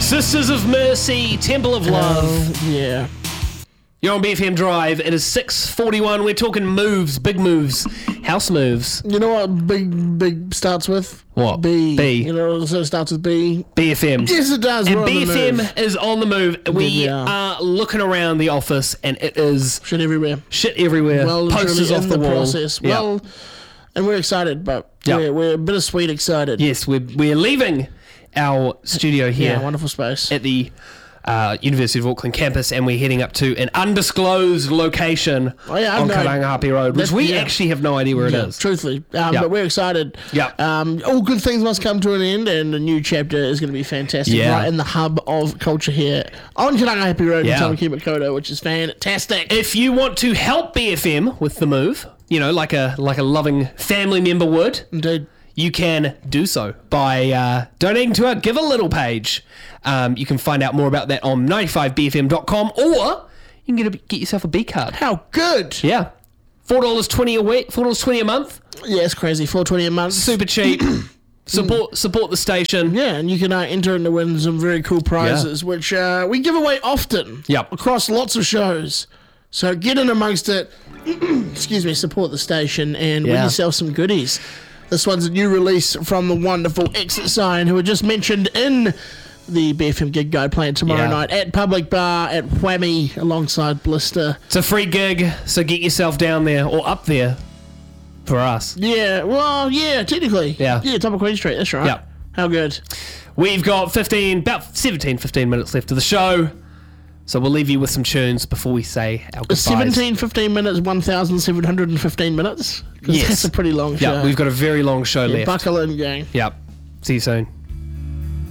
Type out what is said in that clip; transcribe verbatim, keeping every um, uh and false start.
Sisters of Mercy, Temple of Love. Oh, yeah. You're on B F M Drive. It is six forty-one. We're talking moves, big moves, house moves. You know what big big starts with? What? B. B. You know what also starts with B? B F M. Yes, it does. And We're on the B F M move. is on the move. We Yeah. are looking around the office, and it is Shit everywhere. shit everywhere. Well, and Posters truly off in the, the wall. process. Yeah. Well, and we're excited, but Yeah. we're, we're bittersweet excited. Yes, we're we're leaving our studio here Yeah, wonderful space. at the uh, University of Auckland campus, and we're heading up to an undisclosed location Oh, yeah, I've on no- Karangahape Road, which That's- we yeah. actually have no idea where Yeah, it is. truthfully. Um, Yeah. But we're excited. Yeah. Um, all good things must come to an end, and a new chapter is going to be fantastic. Yeah. Right in the hub of culture here on Karangahape Road Yeah. in Tamaki Makaurau, which is fantastic. If you want to help B F M with the move, you know, like a like a loving family member would, Indeed. you can do so by uh, donating to our Give a Little page. Um, you can find out more about that on ninety-five B F M dot com, or you can get, a, get yourself a B card. How good. Yeah. four dollars twenty a week, four dollars twenty a month. Yeah, it's crazy. four twenty a month. Super cheap. support support the station. Yeah, and you can uh, enter in to win some very cool prizes, which uh, we give away often Yep. across lots of shows. So get in amongst it. Excuse me, support the station and win Yeah. yourself some goodies. This one's a new release from the wonderful Exit Sign, who were just mentioned in the B F M Gig Guide playing tomorrow Yeah. night at Public Bar at Whammy alongside Blister. It's a free gig, so get yourself down there or up there for us. Yeah, well, yeah, technically. Yeah. Yeah, top of Queen Street, that's right. Yeah. How good. We've got fifteen, about seventeen, fifteen minutes left of the show. So we'll leave you with some tunes before we say our goodbyes. seventeen, fifteen minutes, one thousand seven hundred fifteen minutes. 'Cause Yes. That's a pretty long show. Yeah, we've got a very long show Yeah, left. buckle in, gang. Yep. See you soon.